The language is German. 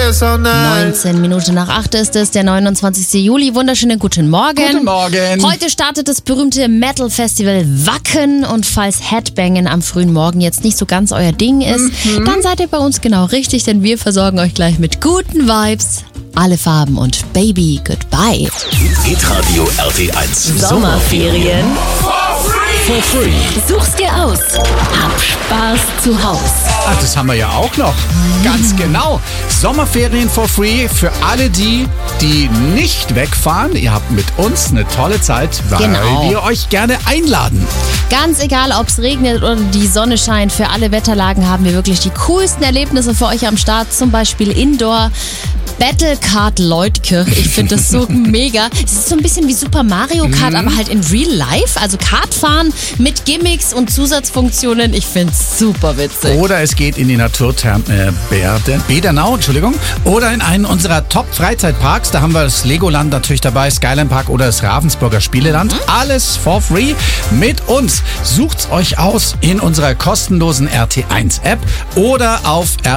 so nice. 19 Minuten nach 8 ist es, der 29. Juli. Wunderschönen guten Morgen. Guten Morgen. Heute startet das berühmte Metal-Festival Wacken und falls Headbangen am frühen Morgen jetzt nicht so ganz euer Ding ist, dann seid ihr bei uns genau richtig, denn wir versorgen euch gleich mit guten Vibes, alle Farben und Baby Goodbye. Hitradio RT1. Sommerferien For free. such's dir aus. Hab Spaß zu Haus. Ach, das haben wir ja auch noch. Ganz genau. Sommerferien for free für alle die nicht wegfahren. Ihr habt mit uns eine tolle Zeit, weil Genau. wir euch gerne einladen. Ganz egal, ob es regnet oder die Sonne scheint, für alle Wetterlagen haben wir wirklich die coolsten Erlebnisse für euch am Start. Zum Beispiel Indoor Battlecard Leutkirch. Ich finde das so mega. Es ist so ein bisschen wie Super Mario Kart, aber halt in real life. Also Kartfahren mit Gimmicks und Zusatzfunktionen. Ich finde es super witzig. Oder es geht in die Naturtherme Bädernau, oder in einen unserer Top-Freizeitparks. Da haben wir das Legoland natürlich dabei, Skyline Park oder das Ravensburger Spieleland. Alles for free mit uns. Sucht's euch aus in unserer kostenlosen RT1-App oder auf